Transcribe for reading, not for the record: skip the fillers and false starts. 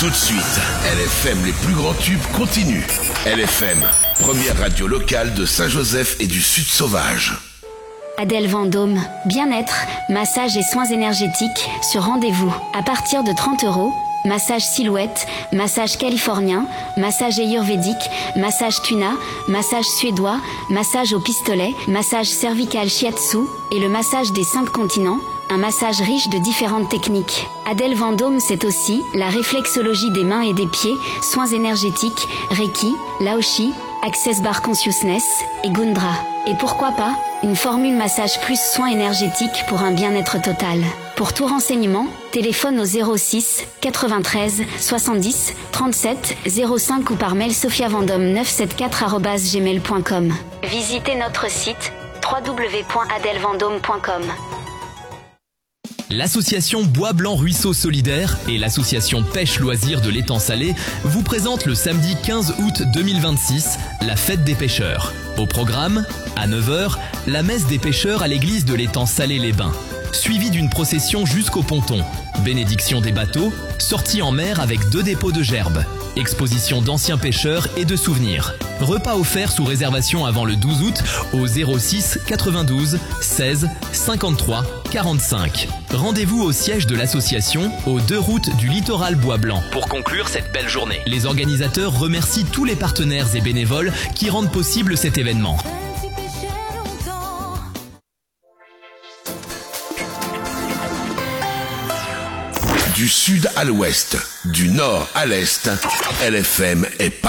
Tout de suite, LFM, les plus grands tubes continuent. LFM, première radio locale de Saint-Joseph et du Sud Sauvage. Adèle Vendôme, bien-être, massage et soins énergétiques sur rendez-vous. À partir de 30 €, massage silhouette, massage californien, massage ayurvédique, massage tuna, massage suédois, massage au pistolet, massage cervical shiatsu et le massage des 5 continents. Un massage riche de différentes techniques. Adèle Vendôme, c'est aussi la réflexologie des mains et des pieds, soins énergétiques, Reiki, Laoshi, Access Bar Consciousness et Gundra. Et pourquoi pas, une formule massage plus soins énergétiques pour un bien-être total. Pour tout renseignement, téléphone au 06 93 70 37 05 ou par mail sophiavendome974@gmail.com. Visitez notre site www.adelvendome.com. L'association Bois Blanc Ruisseau Solidaire et l'association Pêche Loisirs de l'Étang Salé vous présentent le samedi 15 août 2026 la fête des pêcheurs. Au programme, à 9h, la messe des pêcheurs à l'église de l'Étang Salé-les-Bains, suivie d'une procession jusqu'au ponton, bénédiction des bateaux, sortie en mer avec 2 dépôts de gerbes, exposition d'anciens pêcheurs et de souvenirs. Repas offerts sous réservation avant le 12 août au 06 92 16 53 45. Rendez-vous au siège de l'association, aux 2 routes du littoral Bois Blanc, pour conclure cette belle journée. Les organisateurs remercient tous les partenaires et bénévoles qui rendent possible cet événement. Du sud à l'ouest, du nord à l'est, LFM est